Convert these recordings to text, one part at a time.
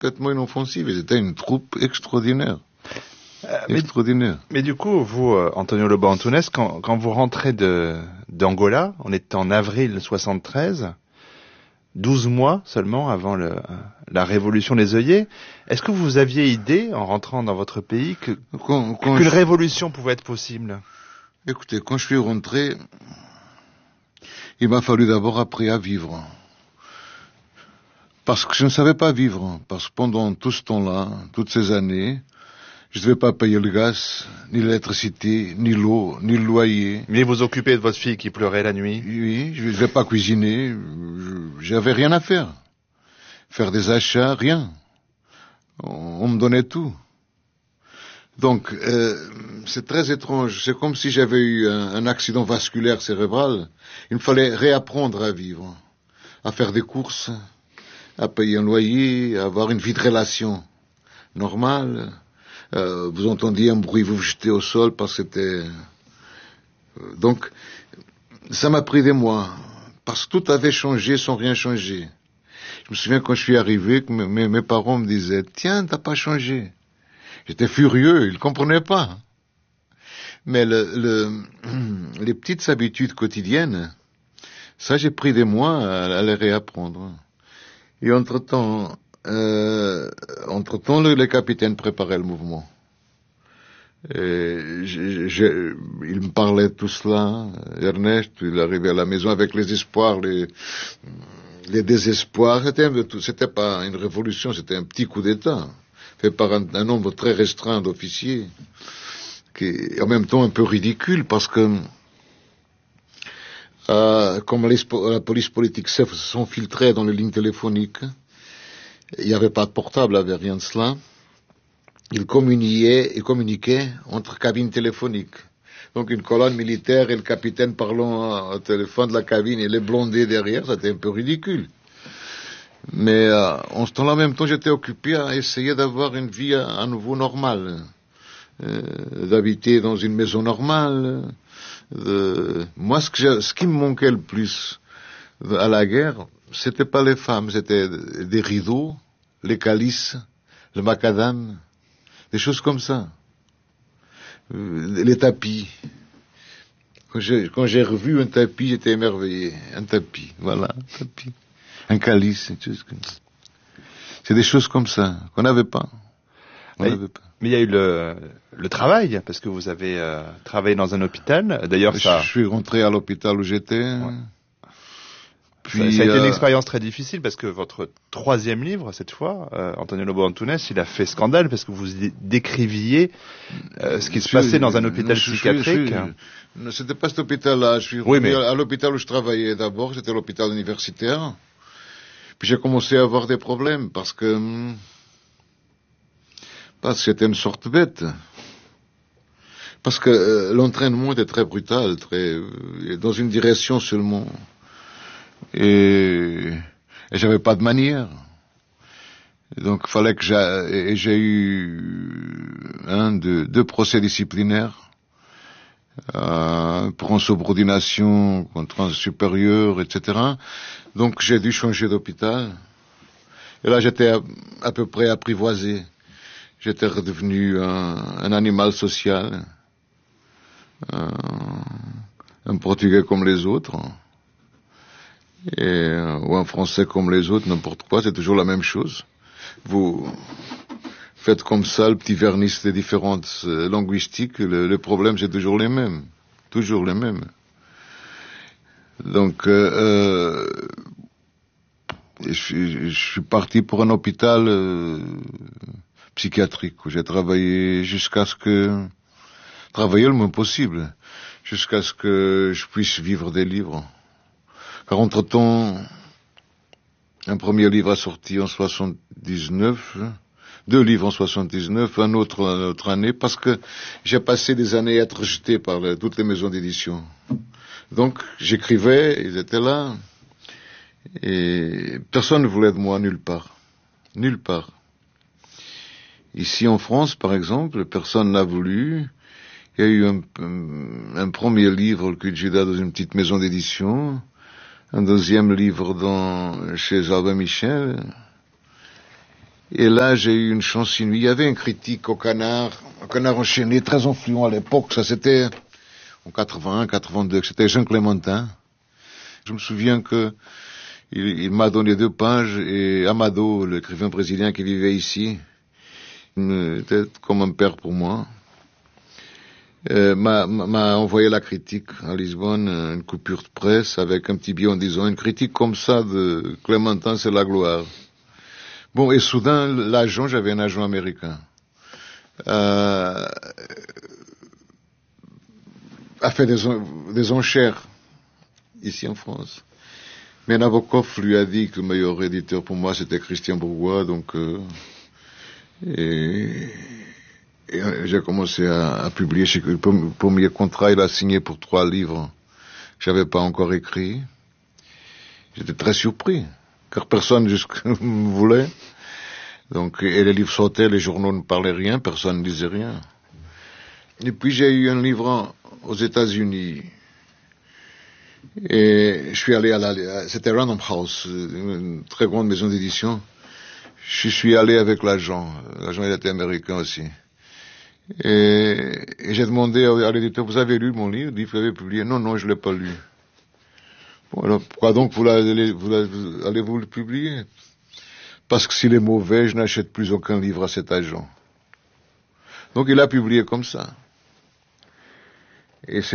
complètement inoffensive. Ils étaient une troupe extraordinaire. Extraordinaire. Mais du coup, vous, Antonio Lobo Antunes, quand vous rentrez d'Angola, on est en avril 73, 12 mois seulement avant la révolution des œillets, est-ce que vous aviez idée, en rentrant dans votre pays, qu'une révolution pouvait être possible? Écoutez, quand je suis rentré, il m'a fallu d'abord apprendre à vivre. Parce que je ne savais pas vivre. Parce que pendant tout ce temps-là, toutes ces années, je ne devais pas payer le gaz, ni l'électricité, ni l'eau, ni le loyer. Mais vous occupez de votre fille qui pleurait la nuit? Oui, je ne devais pas cuisiner. J'avais rien à faire. Faire des achats, rien. On me donnait tout. Donc, c'est très étrange. C'est comme si j'avais eu un accident vasculaire cérébral. Il me fallait réapprendre à vivre, à faire des courses, à payer un loyer, à avoir une vie de relation normale. Vous entendiez un bruit, vous vous jetez au sol parce que c'était... Donc, ça m'a pris des mois, parce que tout avait changé sans rien changer. Je me souviens quand je suis arrivé, que mes parents me disaient « Tiens, t'as pas changé ». J'étais furieux, ils comprenaient pas. Mais les petites habitudes quotidiennes, ça j'ai pris des mois à les réapprendre. Et entre-temps, le capitaine préparait le mouvement. Et il me parlait de tout cela. Ernest, il arrivait à la maison avec les espoirs, les désespoirs. C'était pas une révolution, c'était un petit coup d'État, fait par un nombre très restreint d'officiers, qui est en même temps un peu ridicule, parce que comme la police politique s'infiltrait dans les lignes téléphoniques, il n'y avait pas de portable, il n'y avait rien de cela. Ils communiquaient entre cabines téléphoniques. Donc une colonne militaire et le capitaine parlant au téléphone de la cabine et les blondés derrière, c'était un peu ridicule. Mais en ce temps-là, en même temps, j'étais occupé à essayer d'avoir une vie à nouveau normale, d'habiter dans une maison normale. Moi, ce qui me manquait le plus à la guerre, c'était pas les femmes, c'était des rideaux, les calices, le macadam, des choses comme ça. Les tapis. Quand j'ai revu un tapis, j'étais émerveillé. Un tapis, voilà, un tapis. Un calice, c'est des choses comme ça, qu'on n'avait pas. Mais il y a eu le travail, parce que vous avez travaillé dans un hôpital. D'ailleurs, Je suis rentré à l'hôpital où j'étais. Ouais. Puis, ça a été une expérience très difficile, parce que votre troisième livre, cette fois, Antonio Lobo Antunes, il a fait scandale, parce que vous décriviez ce qui se passait dans un hôpital psychiatrique. C'était pas cet hôpital-là. Je suis revenu à l'hôpital où je travaillais d'abord, c'était l'hôpital universitaire. Puis j'ai commencé à avoir des problèmes, parce que j'étais une sorte bête. Parce que l'entraînement était très brutal, dans une direction seulement. Et j'avais pas de manière. Donc il fallait que j'ai eu deux procès disciplinaires pour insubordination contre un supérieur, etc. Donc j'ai dû changer d'hôpital. Et là j'étais à peu près apprivoisé. J'étais redevenu un animal social, un Portugais comme les autres. Ou un Français comme les autres, n'importe quoi, c'est toujours la même chose. Vous faites comme ça le petit vernis des différentes linguistiques, le problème c'est toujours les mêmes. Toujours les mêmes. Donc, je suis parti pour un hôpital psychiatrique où j'ai travaillé travailler le moins possible, jusqu'à ce que je puisse vivre des livres. Car entre-temps, un premier livre a sorti en 79, 2 livres en 79, un autre année, parce que j'ai passé des années à être rejeté par toutes les maisons d'édition. Donc, j'écrivais, ils étaient là, et personne ne voulait de moi nulle part. Nulle part. Ici en France, par exemple, personne n'a voulu. Il y a eu un premier livre, le Cujida, dans une petite maison d'édition. Un deuxième livre chez Albin Michel. Et là, j'ai eu une chance inouïe. Il y avait un critique au Canard enchaîné, très influent à l'époque. Ça, c'était en 81, 82, c'était Jean Clémentin. Je me souviens que il m'a donné 2 pages et Amado, l'écrivain brésilien qui vivait ici, était comme un père pour moi. M'a envoyé la critique à Lisbonne, une coupure de presse avec un petit billet en disant une critique comme ça de Clémentin, c'est la gloire. Bon, et soudain, l'agent, j'avais un agent américain, a fait des enchères ici en France. Mais Nabokov lui a dit que le meilleur éditeur pour moi c'était Christian Bourgois, donc et j'ai commencé à publier. Le premier contrat, il a signé pour 3 livres que j'avais pas encore écrits. J'étais très surpris, car personne jusque me voulait. Donc, et les livres sortaient, les journaux ne parlaient rien, personne ne disait rien. Et puis j'ai eu un livre aux États-Unis. Et je suis allé c'était Random House, une très grande maison d'édition. Je suis allé avec l'agent. L'agent, il était américain aussi. Et j'ai demandé à l'éditeur, vous avez lu mon livre? Il dit, vous l'avez publié? Non, je l'ai pas lu. Bon, alors, pourquoi donc allez-vous le publier? Parce que s'il est mauvais, je n'achète plus aucun livre à cet agent. Donc il a publié comme ça. Et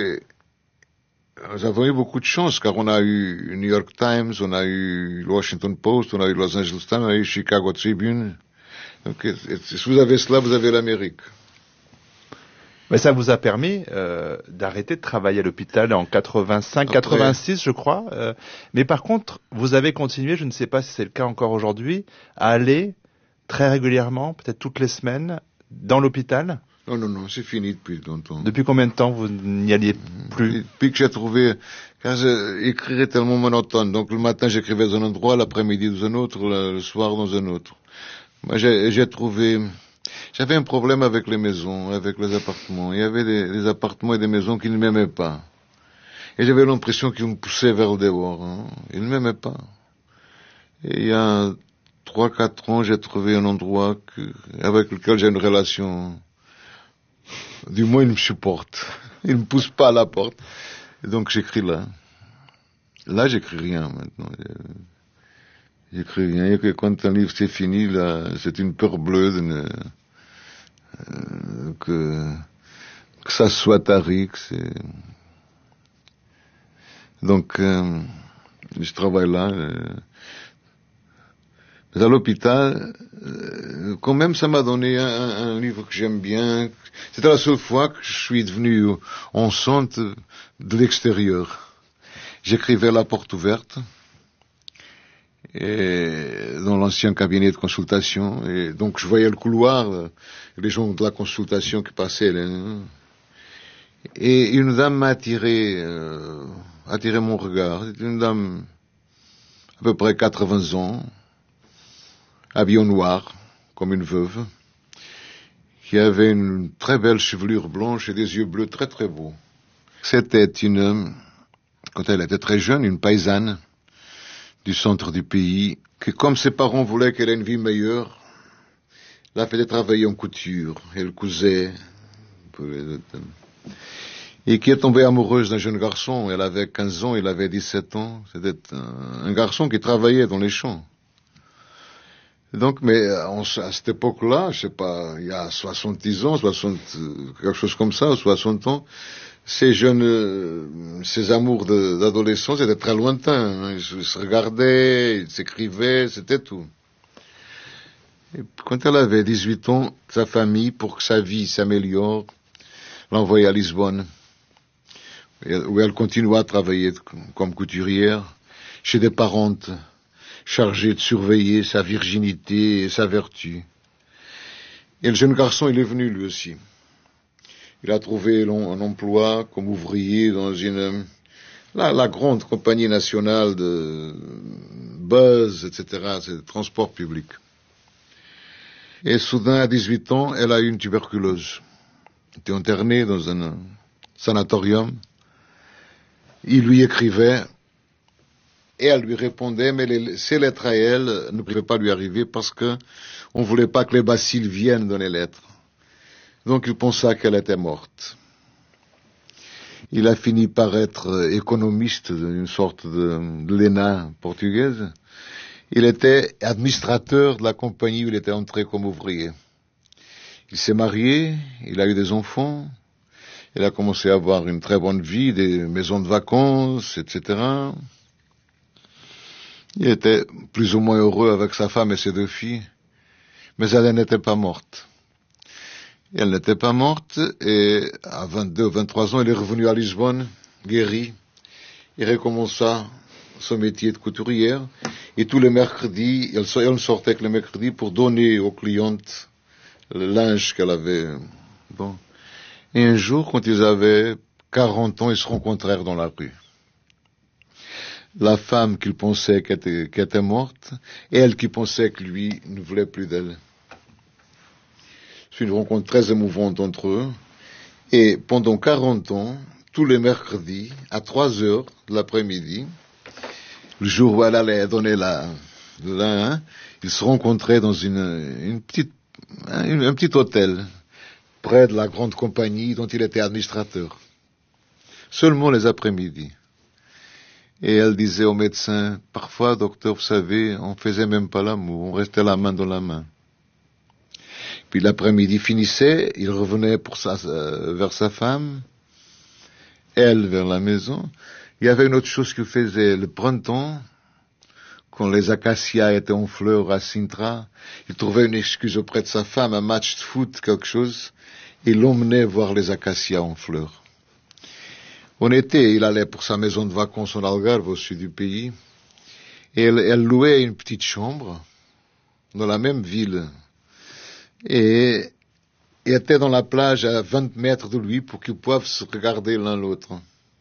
nous avons eu beaucoup de chance, car on a eu New York Times, on a eu le Washington Post, on a eu Los Angeles Times, on a eu Chicago Tribune. Donc, si vous avez cela, vous avez l'Amérique. Mais ça vous a permis d'arrêter de travailler à l'hôpital en 85, 86, je crois. Mais par contre, vous avez continué, je ne sais pas si c'est le cas encore aujourd'hui, à aller très régulièrement, peut-être toutes les semaines, dans l'hôpital. Non, c'est fini depuis longtemps. Depuis combien de temps vous n'y alliez plus? Depuis que j'ai trouvé, car j'écrirais tellement monotone. Donc le matin j'écrivais dans un endroit, l'après-midi dans un autre, le soir dans un autre. Moi j'avais un problème avec les maisons, avec les appartements. Il y avait des appartements et des maisons qui ne m'aimaient pas. Et j'avais l'impression qu'ils me poussaient vers le dehors. Ils ne m'aimaient pas. Et il y a 3-4 ans, j'ai trouvé un endroit avec lequel j'ai une relation. Du moins, il me supporte. Il me pousse pas à la porte. Et donc, j'écris là. Là, j'écris rien, maintenant. J'écris rien. Et que quand un livre c'est fini, là, c'est une peur bleue que ça soit tari, donc, je travaille là. Mais à l'hôpital, quand même, ça m'a donné un livre que j'aime bien. C'était la seule fois que je suis devenu enceinte de l'extérieur. J'écrivais La Porte Ouverte, et dans l'ancien cabinet de consultation, et donc je voyais le couloir, les gens de la consultation qui passaient, et une dame m'a attiré mon regard. C'était une dame à peu près 80 ans, habillée en noir, comme une veuve, qui avait une très belle chevelure blanche et des yeux bleus très très beaux. C'était quand elle était très jeune, une paysanne du centre du pays, que comme ses parents voulaient qu'elle ait une vie meilleure, l'a fait travailler en couture. Elle cousait, et qui est tombée amoureuse d'un jeune garçon. Elle avait 15 ans, il avait 17 ans. C'était un garçon qui travaillait dans les champs. Donc, mais à cette époque-là, je sais pas, il y a 70 ans, quelque chose comme ça, 60 ans, ces amours d'adolescence étaient très lointains. Ils se regardaient, ils s'écrivaient, c'était tout. Et quand elle avait 18 ans, sa famille, pour que sa vie s'améliore, l'a envoyée à Lisbonne, où elle continua à travailler comme couturière chez des parentes chargées de surveiller sa virginité et sa vertu. Et le jeune garçon, il est venu lui aussi. Il a trouvé un emploi comme ouvrier dans la grande compagnie nationale de buzz, etc., c'est le transport public. Et soudain, à 18 ans, elle a eu une tuberculose. Elle était internée dans un sanatorium. Il lui écrivait Et elle lui répondait, mais ces lettres à elle ne pouvaient pas lui arriver parce que on voulait pas que les bacilles viennent dans les lettres. Donc il pensa qu'elle était morte. Il a fini par être économiste, une sorte de l'ENA portugaise. Il était administrateur de la compagnie où il était entré comme ouvrier. Il s'est marié, il a eu des enfants, il a commencé à avoir une très bonne vie, des maisons de vacances, etc. Il était plus ou moins heureux avec sa femme et ses 2 filles, mais elle n'était pas morte. Elle n'était pas morte et à 22 ou 23 ans, il est revenu à Lisbonne, guéri. Il recommença son métier de couturière et tous les mercredis, elle sortait que le mercredi pour donner aux clientes le linge qu'elle avait. Bon. Et un jour, quand ils avaient 40 ans, ils se rencontrèrent dans la rue. La femme qu'il pensait qu'elle était morte, et elle qui pensait que lui ne voulait plus d'elle. C'est une rencontre très émouvante entre eux. Et pendant 40 ans, tous les mercredis, à 3 heures de l'après-midi, le jour où elle allait donner ils se rencontraient dans un petit hôtel, près de la grande compagnie dont il était administrateur. Seulement les après-midi. Et elle disait au médecin, parfois, docteur, vous savez, on faisait même pas l'amour, on restait la main dans la main. Puis l'après-midi finissait, il revenait vers sa femme, elle vers la maison. Il y avait une autre chose qu'il faisait le printemps, quand les acacias étaient en fleurs à Sintra, il trouvait une excuse auprès de sa femme, un match de foot, quelque chose, et l'emmenait voir les acacias en fleurs. En été, il allait pour sa maison de vacances en Algarve, au sud du pays, et elle louait une petite chambre dans la même ville, et était dans la plage à 20 mètres de lui pour qu'ils puissent se regarder l'un l'autre.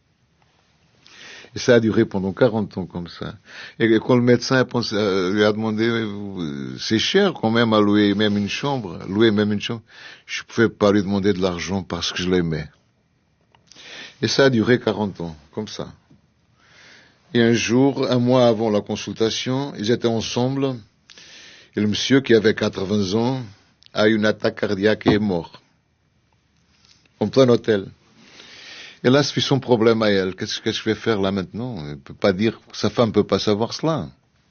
Et ça a duré pendant 40 ans comme ça. Et quand le médecin lui a demandé, c'est cher quand même à louer même une chambre, je pouvais pas lui demander de l'argent parce que je l'aimais. Et ça a duré 40 ans, comme ça. Et un jour, un mois avant la consultation, ils étaient ensemble, et le monsieur qui avait 80 ans a eu une attaque cardiaque et est mort. En plein hôtel. Et là, c'est son problème à elle. Qu'est-ce que je vais faire là maintenant? Elle peut pas dire, sa femme peut pas savoir cela.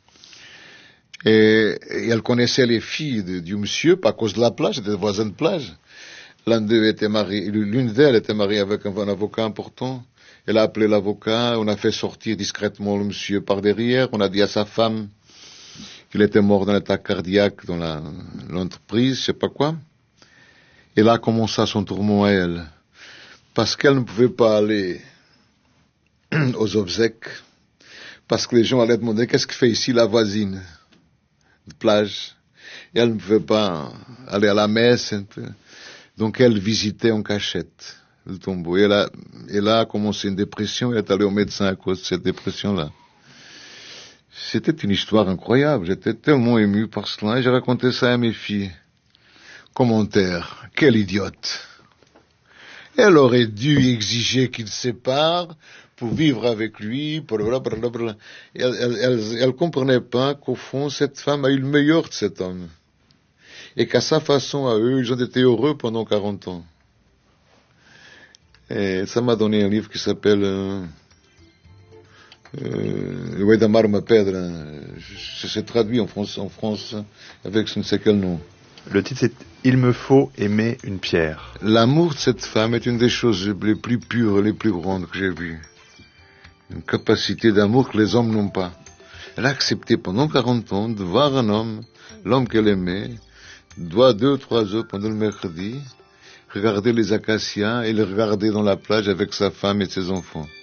Et elle connaissait les filles du monsieur, pas à cause de la plage, c'était des voisins de plage. L'une d'elles était mariée avec un avocat important. Elle a appelé l'avocat, on a fait sortir discrètement le monsieur par derrière, on a dit à sa femme qu'il était mort d'un attaque cardiaque dans l'entreprise, je sais pas quoi. Et là commença son tourment à elle. Parce qu'elle ne pouvait pas aller aux obsèques, parce que les gens allaient demander qu'est-ce que fait ici la voisine de plage. Et elle ne pouvait pas aller à la messe. Donc elle visitait en cachette le tombeau. Et elle a commencé une dépression, elle est allée au médecin à cause de cette dépression-là. C'était une histoire incroyable, j'étais tellement ému par cela, et j'ai raconté ça à mes filles. Commentaire, quelle idiote! Elle aurait dû exiger qu'il se sépare pour vivre avec lui, blablabla. Elle comprenait pas qu'au fond, cette femme a eu le meilleur de cet homme. Et qu'à sa façon à eux, ils ont été heureux pendant 40 ans. Et ça m'a donné un livre qui s'appelle Le Edamar uma pedra. C'est traduit en France avec je ne sais quel nom. Le titre c'est Il me faut aimer une pierre. L'amour de cette femme est une des choses les plus pures, les plus grandes que j'ai vues. Une capacité d'amour que les hommes n'ont pas. Elle a accepté pendant 40 ans de voir un homme, l'homme qu'elle aimait, 2 ou 3 heures pendant le mercredi, regarder les acacias et le regarder dans la plage avec sa femme et ses enfants.